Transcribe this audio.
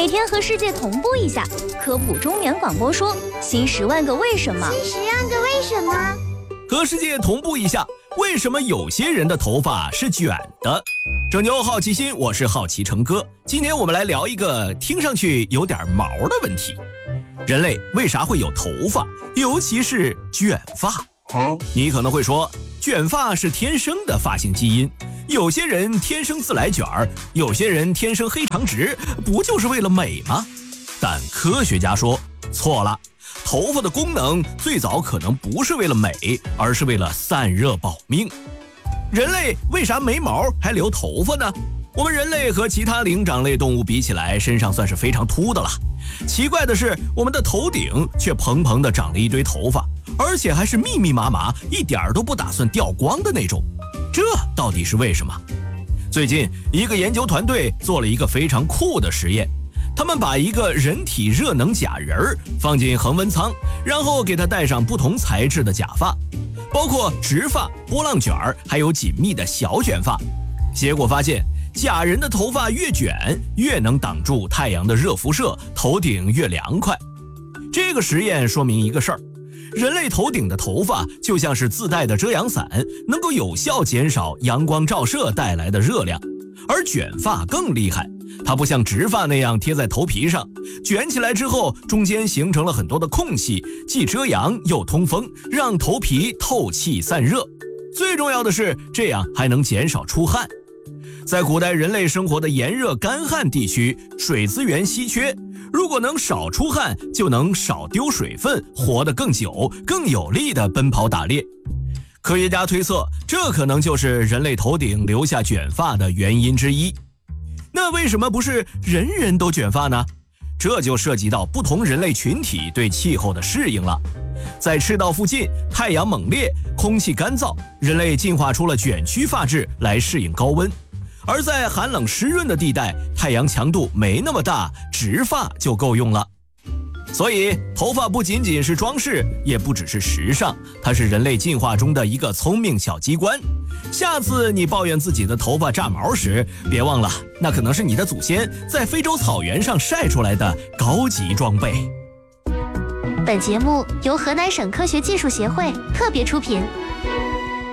每天和世界同步一下。科普中年广播说：新10万个为什么。 新10万个为什么。 和世界同步一下，为什么有些人的头发是卷的？拯救好奇心，我是好奇成哥。今天我们来聊一个听上去有点毛的问题：人类为啥会有头发，尤其是卷发？你可能会说，卷发是天生的发型基因，有些人天生自来卷儿，有些人天生黑长直，不就是为了美吗？但科学家说错了，头发的功能最早可能不是为了美，而是为了散热保命。人类为啥没毛还留头发呢？我们人类和其他灵长类动物比起来，身上算是非常秃的了。奇怪的是，我们的头顶却蓬蓬地长了一堆头发，而且还是密密麻麻，一点都不打算掉光的那种。这到底是为什么？最近一个研究团队做了一个非常酷的实验，他们把一个人体热能假人放进恒温舱，然后给他戴上不同材质的假发，包括直发、波浪卷还有紧密的小卷发。结果发现，假人的头发越卷，越能挡住太阳的热辐射，头顶越凉快。这个实验说明一个事儿：人类头顶的头发就像是自带的遮阳伞，能够有效减少阳光照射带来的热量。而卷发更厉害，它不像直发那样贴在头皮上，卷起来之后中间形成了很多的空隙，既遮阳又通风，让头皮透气散热。最重要的是，这样还能减少出汗。在古代人类生活的炎热干旱地区，水资源稀缺，如果能少出汗，就能少丢水分，活得更久，更有力地奔跑打猎。科学家推测，这可能就是人类头顶留下卷发的原因之一。那为什么不是人人都卷发呢？这就涉及到不同人类群体对气候的适应了。在赤道附近，太阳猛烈，空气干燥，人类进化出了卷曲发质来适应高温。而在寒冷湿润的地带，太阳强度没那么大，直发就够用了。所以头发不仅仅是装饰，也不只是时尚，它是人类进化中的一个聪明小机关。下次你抱怨自己的头发炸毛时，别忘了，那可能是你的祖先在非洲草原上晒出来的高级装备。 本节目由河南省科学技术协会特别出品。